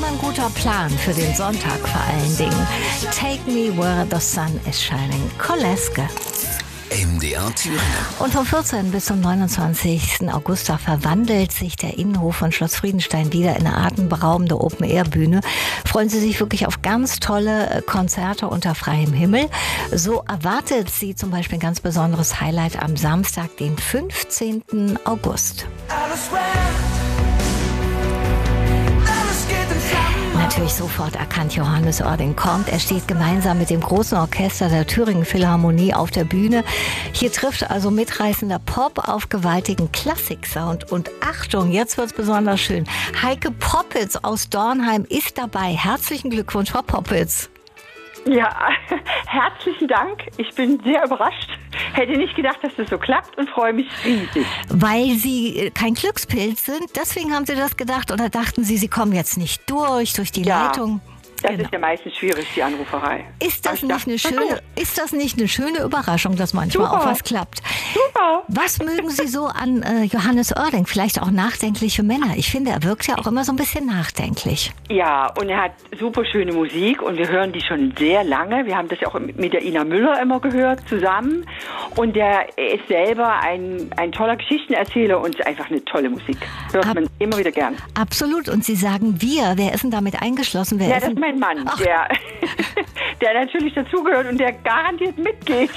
immer ein guter Plan für den Sonntag vor allen Dingen. Take Me Where the Sun is Shining. Koleske. MDR Thüringen. Und vom 14. bis zum 29. August verwandelt sich der Innenhof von Schloss Friedenstein wieder in eine atemberaubende Open-Air-Bühne. Freuen Sie sich wirklich auf ganz tolle Konzerte unter freiem Himmel. So erwartet Sie zum Beispiel ein ganz besonderes Highlight am Samstag, den 15. August. Natürlich sofort erkannt, Johannes Oerding kommt. Er steht gemeinsam mit dem großen Orchester der Thüringen Philharmonie auf der Bühne. Hier trifft also mitreißender Pop auf gewaltigen Klassiksound. Und Achtung, jetzt wird's besonders schön. Heike Poppitz aus Dornheim ist dabei. Herzlichen Glückwunsch, Frau Poppitz. Ja, herzlichen Dank. Ich bin sehr überrascht. Hätte nicht gedacht, dass das so klappt und freue mich riesig. Weil Sie kein Glückspilz sind, deswegen haben Sie das gedacht oder dachten Sie, Sie kommen jetzt nicht durch die Leitung? Das ist ja meistens schwierig, die Anruferei. Ist das nicht eine schöne Überraschung, dass manchmal auch was klappt? Super. Was mögen Sie so an Johannes Oerding? Vielleicht auch nachdenkliche Männer. Ich finde, er wirkt ja auch immer so ein bisschen nachdenklich. Ja, und er hat super schöne Musik und wir hören die schon sehr lange. Wir haben das ja auch mit der Ina Müller immer gehört zusammen. Und er ist selber ein toller Geschichtenerzähler und einfach eine tolle Musik. Hört man immer wieder gern. Absolut. Und Sie sagen wir. Wer ist denn damit eingeschlossen? Ja, das ist mein Mann, der natürlich dazugehört und der garantiert mitgeht.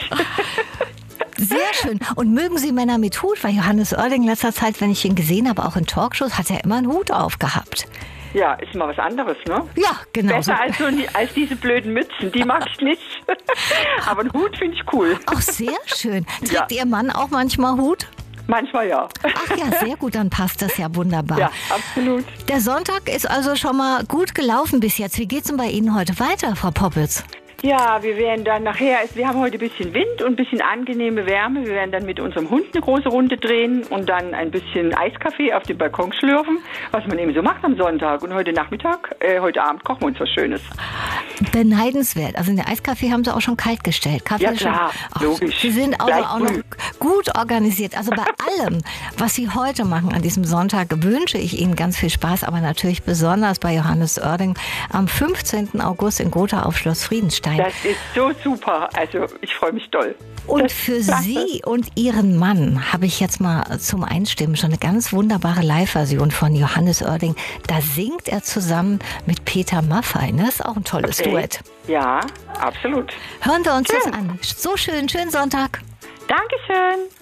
Sehr schön. Und mögen Sie Männer mit Hut? Weil Johannes Oerding in letzter Zeit, wenn ich ihn gesehen habe, auch in Talkshows, hat er immer einen Hut aufgehabt. Ja, ist mal was anderes, ne? Ja, genau. Besser als diese blöden Mützen, die mag ich nicht. Aber einen Hut finde ich cool. Auch sehr schön. Trägt Ihr Mann auch manchmal Hut? Manchmal ja. Ach ja, sehr gut, dann passt das ja wunderbar. Ja, absolut. Der Sonntag ist also schon mal gut gelaufen bis jetzt. Wie geht's denn bei Ihnen heute weiter, Frau Poppitz? Ja, wir werden dann nachher, wir haben heute ein bisschen Wind und ein bisschen angenehme Wärme. Wir werden dann mit unserem Hund eine große Runde drehen und dann ein bisschen Eiskaffee auf dem Balkon schlürfen, was man eben so macht am Sonntag. Und heute Abend kochen wir uns was Schönes. Beneidenswert. Also in der Eiskaffee haben Sie auch schon kalt gestellt. Kaffee ja klar, logisch. Sie sind also auch noch gut organisiert. Also bei allem, was Sie heute machen an diesem Sonntag, wünsche ich Ihnen ganz viel Spaß, aber natürlich besonders bei Johannes Oerding am 15. August in Gotha auf Schloss Friedenstein. Das ist so super. Also ich freue mich doll. Und für Sie und Ihren Mann habe ich jetzt mal zum Einstimmen schon eine ganz wunderbare Live-Version von Johannes Oerding. Da singt er zusammen mit Peter Maffay. Das ist auch ein tolles Duett. Ja, absolut. Hören wir uns das an. So schön, schönen Sonntag. Dankeschön.